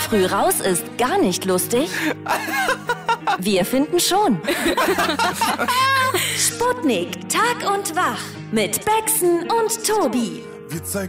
früh raus ist gar nicht lustig? Wir finden schon. Sputnik, Tag und Wach mit Bexen und Tobi.